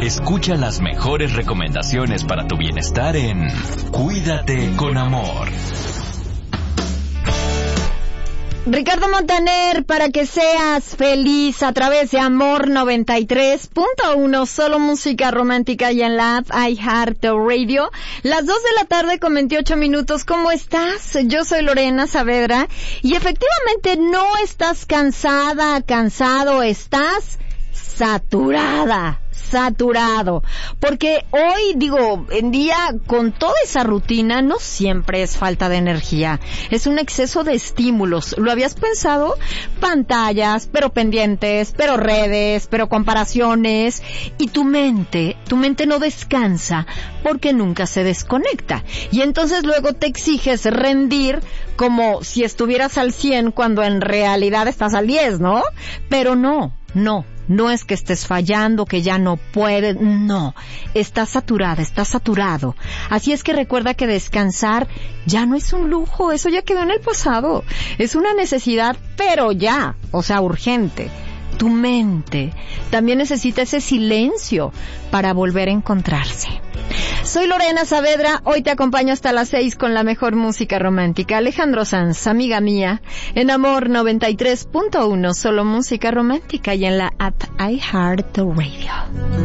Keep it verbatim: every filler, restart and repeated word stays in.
Escucha las mejores recomendaciones para tu bienestar en Cuídate con Amor. Ricardo Montaner, para que seas feliz a través de Amor noventa y tres punto uno, solo música romántica y en la app iHeartRadio. Las dos de la tarde con veintiocho minutos. ¿Cómo estás? Yo soy Lorena Saavedra y efectivamente no estás cansada, cansado, estás saturada. Saturado, porque hoy, digo, en día con toda esa rutina no siempre es falta de energía, es un exceso de estímulos. ¿Lo habías pensado? Pantallas, pero pendientes, pero redes, pero comparaciones, y tu mente, tu mente no descansa porque nunca se desconecta, y entonces luego te exiges rendir como si estuvieras al cien cuando en realidad estás al diez, ¿no? Pero no, no. No es que estés fallando, que ya no puedes, no. Estás saturada, estás saturado. Así es que recuerda que descansar ya no es un lujo, eso ya quedó en el pasado. Es una necesidad, pero ya, o sea, urgente. Tu mente también necesita ese silencio para volver a encontrarse. Soy Lorena Saavedra, hoy te acompaño hasta las seis con la mejor música romántica. Alejandro Sanz, amiga mía, en Amor noventa y tres punto uno, solo música romántica y en la app iHeartRadio.